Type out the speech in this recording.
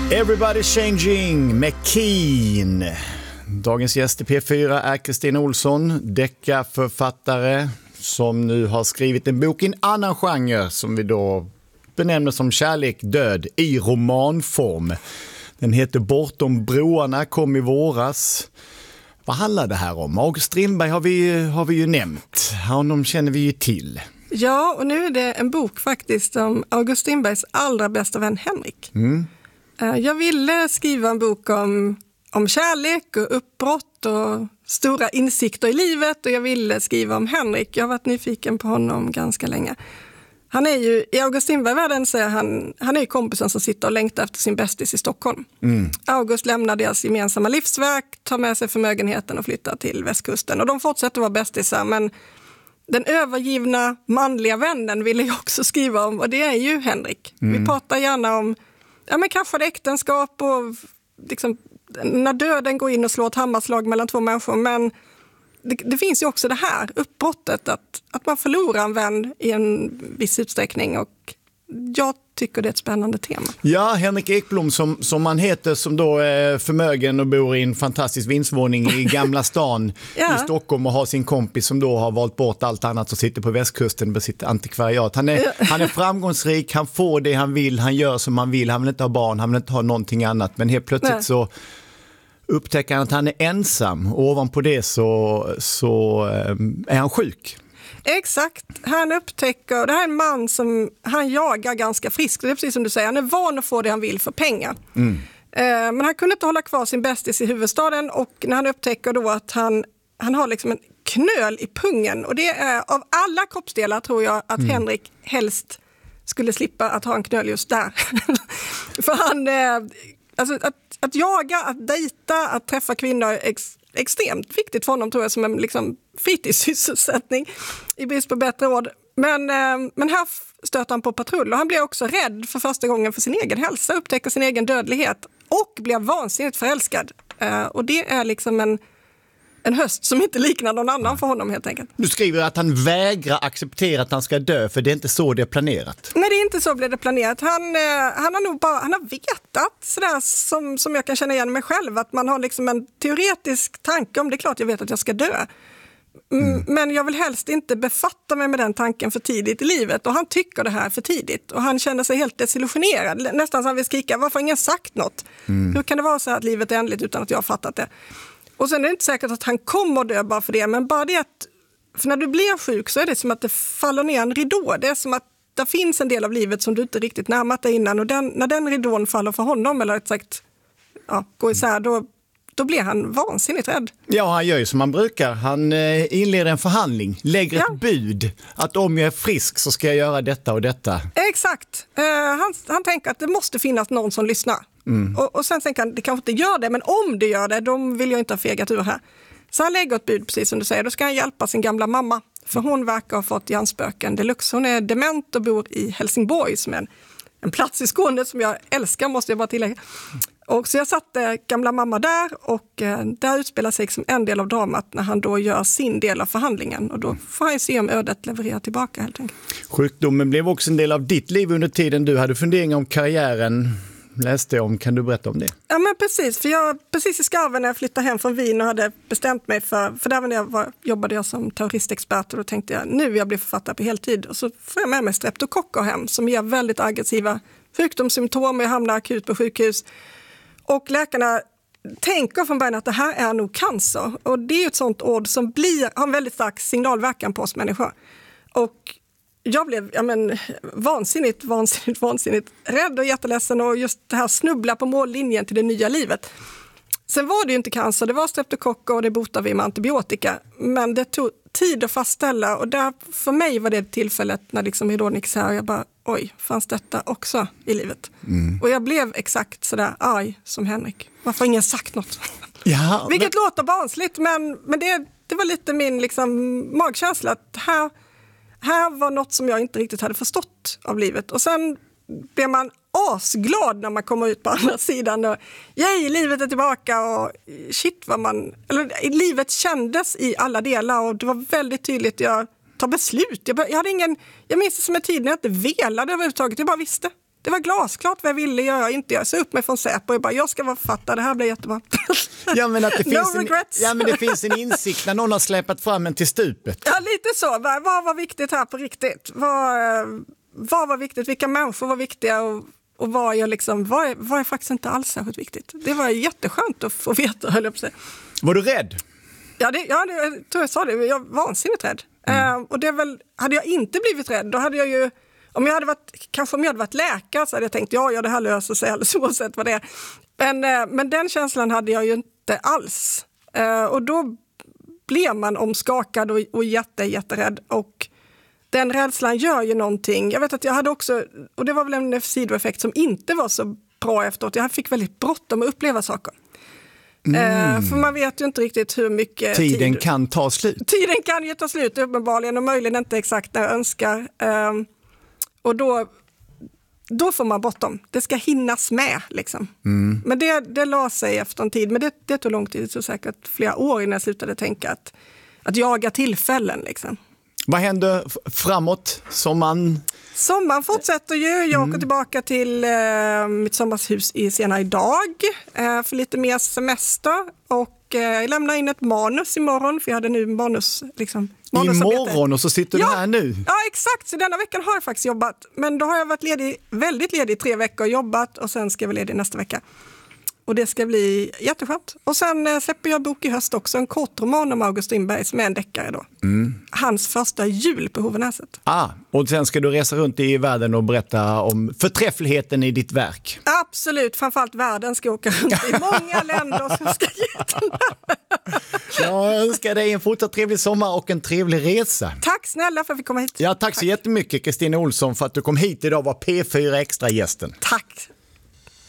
Everybody Changing med Keen. Dagens gäst i P4 är Kristina Olsson, deckarförfattare som nu har skrivit en bok i en annan genre som vi då benämner som Kärlek, död i romanform. Den heter Bortom broarna, kom i våras. Vad handlar det här om? August Strindberg har vi ju nämnt. Honom känner vi ju till. Ja, och nu är det en bok faktiskt om August Strindbergs allra bästa vän Henrik. Jag ville skriva en bok om kärlek och uppbrott och stora insikter i livet, och jag ville skriva om Henrik. Jag har varit nyfiken på honom ganska länge. Han är ju, i August Strindberg-världen säger han är ju kompisen som sitter och längtar efter sin bästis i Stockholm. August lämnar deras gemensamma livsverk, tar med sig förmögenheten och flyttar till västkusten. Och de fortsätter vara bästisar, men den övergivna manliga vännen ville jag också skriva om, och det är ju Henrik. Vi pratar gärna om kraschade äktenskap och liksom, när döden går in och slår ett hammarslag mellan två människor. Men det finns ju också det här uppbrottet att man förlorar en vän i en viss utsträckning, och jag tycker det är ett spännande tema. Ja, Henrik Ekblom som han heter, som då är förmögen och bor i en fantastisk vindsvåning i Gamla stan i Stockholm och har sin kompis som då har valt bort allt annat och sitter på västkusten med sitt antikvariat. Han är framgångsrik, han får det han vill, han gör som han vill vill inte ha barn, han vill inte ha någonting annat, men helt plötsligt så upptäcker han att han är ensam, och ovanpå det så är han sjuk. Exakt, han upptäcker, det här är en man som han jagar ganska friskt, det är precis som du säger, han är van att få det han vill för pengar. Men han kunde inte hålla kvar sin bästis i huvudstaden, och när han upptäcker då att han har liksom en knöl i pungen, och det är av alla kroppsdelar tror jag att Henrik helst skulle slippa att ha en knöl just där. För han, alltså att jaga, att dejta, att träffa kvinnor är extremt viktigt för honom, tror jag, som en liksom fritidssysselsättning i brist på bättre råd. Men här stöter han på patrull, och han blir också rädd för första gången för sin egen hälsa, upptäcker sin egen dödlighet och blir vansinnigt förälskad. Och det är liksom en höst som inte liknar någon annan för honom, helt enkelt. Du skriver att han vägrar acceptera att han ska dö, för det är inte så det är planerat. Nej, det är inte så blev det planerat. Han har vetat sådär som jag kan känna igen mig själv, att man har liksom en teoretisk tanke om det är klart jag vet att jag ska dö. Men jag vill helst inte befatta mig med den tanken för tidigt i livet, och han tycker det här för tidigt, och han känner sig helt desillusionerad, nästan som han vill skrika, varför har ingen sagt något? Hur kan det vara så att livet är ändligt utan att jag har fattat det? Och sen är det inte säkert att han kommer dö bara för det, men bara det att, för när du blir sjuk så är det som att det faller ner en ridå. Det är som att det finns en del av livet som du inte riktigt närmat dig innan, och när den ridån faller för honom, eller rätt sagt går isär, då blir han vansinnigt rädd. Ja, han gör ju som man brukar. Han inleder en förhandling, lägger ett bud att om jag är frisk så ska jag göra detta och detta. Exakt. Han tänker att det måste finnas någon som lyssnar. Och sen tänker han, det kanske inte gör det, men om det gör det, då vill jag inte ha fegat ur här. Så han lägger ett bud, precis som du säger. Då ska han hjälpa sin gamla mamma, för hon verkar ha fått hjärnspöken deluxe. Hon är dement och bor i Helsingborg, som är en plats i Skåne som jag älskar, måste jag bara tillägga. Och så jag satte gamla mamma där, och där utspelar sig som en del av dramat när han då gör sin del av förhandlingen, och då får han se om ödet levererar tillbaka, helt enkelt. Sjukdomen blev också en del av ditt liv under tiden du hade funderingar om karriären, läste jag om. Kan du berätta om det? Ja, men precis, för jag precis i skarven när jag flyttade hem från Wien och hade bestämt mig för där när jobbade jag som terroristexpert, och då tänkte jag, nu vill jag bli författare på heltid, och så får jag med mig streptokocker hem som ger väldigt aggressiva sjukdomssymptom, och jag hamnar akut på sjukhus. Och läkarna tänker från början att det här är nog cancer. Och det är ju ett sånt ord som har en väldigt stark signalverkan på oss människor. Och jag blev vansinnigt rädd och jätteledsen, och just det här snubbla på mållinjen till det nya livet. Sen var det ju inte cancer, det var streptokocker, och det botar vi med antibiotika. Men det tog tid att fastställa, och där för mig var det tillfället när liksom ridån gick så här, och jag bara, oj, fanns detta också i livet? Och jag blev exakt sådär arg som Henrik. Varför har ingen sagt något? Ja, vilket låter barnsligt, men det var lite min liksom magkänsla, att här var något som jag inte riktigt hade förstått av livet. Och sen blir man asglad när man kommer ut på andra sidan, och livet är tillbaka, och shit livet kändes i alla delar, och det var väldigt tydligt. Jag tar beslut. Jag minns det som en tid när jag inte velade överhuvudtaget, jag bara visste. Det var glasklart vad jag ville göra och inte göra. Så upp mig från Säpo och bara, jag ska vara författare, det här blir jättebra. Ja, men att det finns No regrets. men det finns en insikt när någon har släpat fram en till stupet. Ja, lite så. Vad var viktigt här på riktigt? Vad var viktigt? Vilka människor var viktiga? Och vad är faktiskt inte alls särskilt viktigt. Det var jätteskönt att få veta, höll jag på att säga. Var du rädd? Ja, det tror jag sa det. Jag var vansinnigt rädd. Och det är väl, hade jag inte blivit rädd, då hade jag ju, om jag hade varit läkare så hade jag tänkt, ja det här löser sig alldeles oavsett vad det är. Men den känslan hade jag ju inte alls. Och då blev man omskakad och jätterädd. Och den rädslan gör ju någonting. Jag vet att jag hade också, och det var väl en sidoeffekt som inte var så bra efteråt. Jag fick väldigt bråttom att uppleva saker. För man vet ju inte riktigt hur mycket tiden kan ta slut. Tiden kan ju ta slut uppenbarligen och möjligen inte exakt när jag önskar. Och då får man bråttom. Det ska hinnas med liksom. Men det la sig efter en tid. Men det tog lång tid, så säkert flera år innan jag slutade tänka att jaga tillfällen liksom. Vad händer framåt? Sommaren fortsätter ju. Jag åker tillbaka till mitt sommarhus senare idag för lite mer semester. Och jag lämnar in ett manus imorgon, för jag hade nu manusarbete. Imorgon, och så sitter du här nu? Ja, exakt. Så denna veckan har jag faktiskt jobbat. Men då har jag varit väldigt ledig i 3 veckor, jobbat, och sen ska jag vara ledig nästa vecka. Och det ska bli jätteskönt. Och sen släpper jag bok i höst också, en kortroman om August Strindberg som är en deckare då. Hans första jul på Hovenäset. Och sen ska du resa runt i världen och berätta om förträffligheten i ditt verk. Absolut, framförallt världen ska åka runt i många länder som ska Jag önskar dig en fortsatt trevlig sommar och en trevlig resa. Tack snälla för att vi kom hit. Ja, tack så jättemycket Kristina Olsson för att du kom hit idag och var P4 Extra-gästen. Tack.